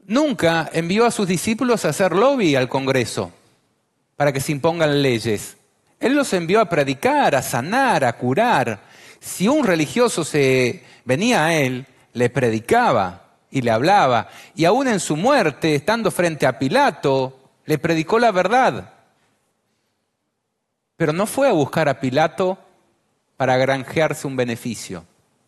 nunca envió a sus discípulos a hacer lobby al Congreso para que se impongan leyes. Él los envió a predicar, a sanar, a curar. Si un religioso venía a él, le predicaba y le hablaba. Y aún en su muerte, estando frente a Pilato, le predicó la verdad. Pero no fue a buscar a Pilato para granjearse un beneficio.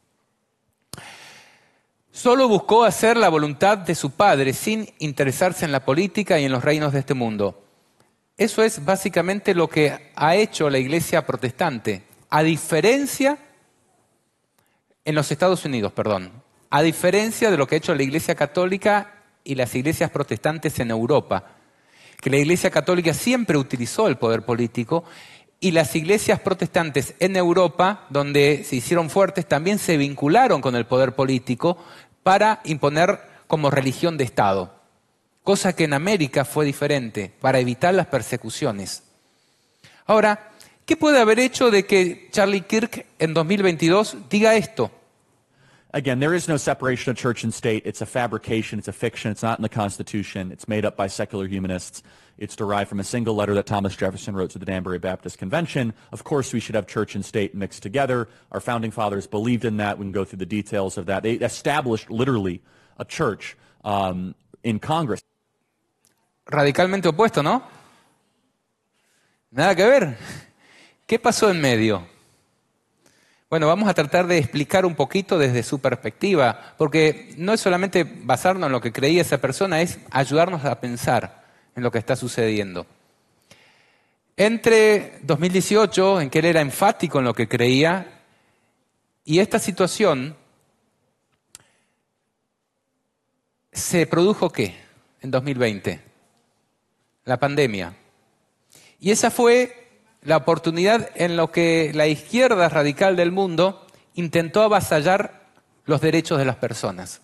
Solo buscó hacer la voluntad de su Padre sin interesarse en la política y en los reinos de este mundo. Eso es básicamente lo que ha hecho la Iglesia protestante, a diferencia de los Estados Unidos, a diferencia de lo que ha hecho la Iglesia católica y las iglesias protestantes en Europa, que la Iglesia católica siempre utilizó el poder político y las iglesias protestantes en Europa, donde se hicieron fuertes, también se vincularon con el poder político para imponer como religión de Estado. Cosa que en América fue diferente, para evitar las persecuciones. Ahora, ¿qué puede haber hecho de que Charlie Kirk en 2022 diga esto? Again, there is no separation of church and state. It's a fabrication. It's a fiction. It's not in the Constitution. It's made up by secular humanists. It's derived from a single letter that Thomas Jefferson wrote to the Danbury Baptist Convention. Of course, we should have church and state mixed together. Our founding fathers believed in that. We can go through the details of that. They established, literally, a church in Congress. Radicalmente opuesto, ¿no? Nada que ver. ¿Qué pasó en medio? Bueno, vamos a tratar de explicar un poquito desde su perspectiva, porque no es solamente basarnos en lo que creía esa persona, es ayudarnos a pensar en lo que está sucediendo. Entre 2018, en que él era enfático en lo que creía, y esta situación, ¿se produjo qué? En 2020, la pandemia. Y esa fue la oportunidad en la que la izquierda radical del mundo intentó avasallar los derechos de las personas.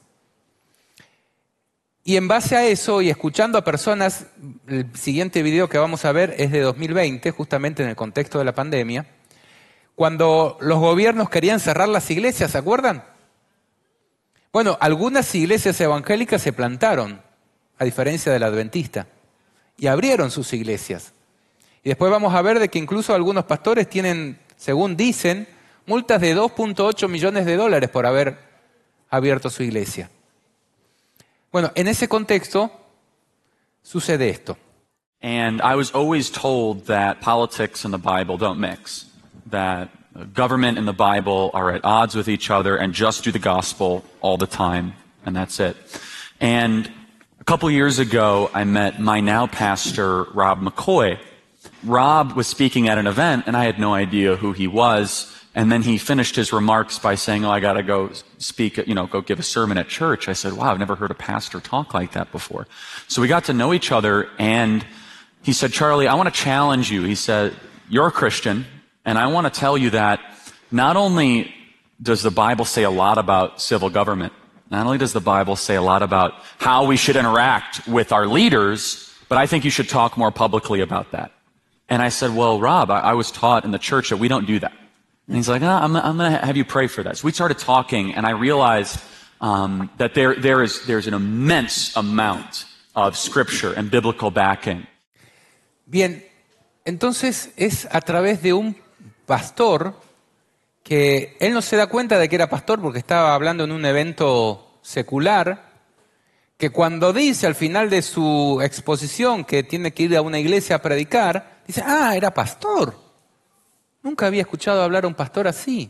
Y en base a eso, y escuchando a personas, el siguiente video que vamos a ver es de 2020, justamente en el contexto de la pandemia, cuando los gobiernos querían cerrar las iglesias, ¿se acuerdan? Bueno, algunas iglesias evangélicas se plantaron, a diferencia de la adventista, y abrieron sus iglesias. Y después vamos a ver de que incluso algunos pastores tienen, según dicen, multas de $2.8 millones por haber abierto su iglesia. Bueno, en ese contexto sucede esto. And I was always told that politics and the Bible don't mix, that government and the Bible are at odds with each other and just do the gospel all the time, and that's it. And a couple years ago, I met my now pastor, Rob McCoy. Rob was speaking at an event, and I had no idea who he was. And then he finished his remarks by saying, I got to go speak, go give a sermon at church. I said, wow, I've never heard a pastor talk like that before. So we got to know each other, and he said, Charlie, I want to challenge you. He said, you're a Christian, and I want to tell you that not only does the Bible say a lot about civil government, not only does the Bible say a lot about how we should interact with our leaders, but I think you should talk more publicly about that. And I said, well, Rob, I was taught in the church that we don't do that. And he's like, I'm going to have you pray for that. So we started talking, and I realized that there's an immense amount of scripture and biblical backing. Bien, entonces es a través de un pastor que él no se da cuenta de que era pastor porque estaba hablando en un evento secular, que cuando dice al final de su exposición que tiene que ir a una iglesia a predicar, dice, era pastor. Nunca había escuchado hablar a un pastor así.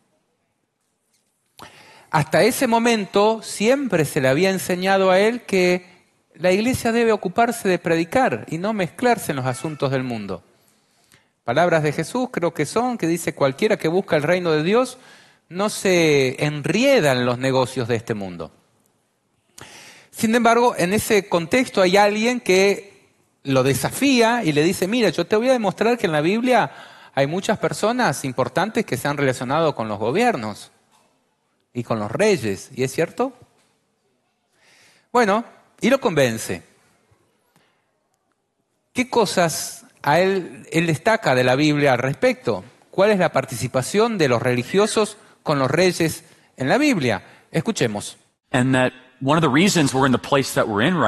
Hasta ese momento siempre se le había enseñado a él que la iglesia debe ocuparse de predicar y no mezclarse en los asuntos del mundo. Palabras de Jesús creo que son, que dice, cualquiera que busca el reino de Dios no se enrieda en los negocios de este mundo. Sin embargo, en ese contexto hay alguien que lo desafía y le dice, mira, yo te voy a demostrar que en la Biblia hay muchas personas importantes que se han relacionado con los gobiernos y con los reyes. ¿Y es cierto? Bueno, y lo convence. ¿Qué cosas a él destaca de la Biblia al respecto? ¿Cuál es la participación de los religiosos con los reyes en la Biblia? Escuchemos. And that one of the reasons we're in the place that we're in right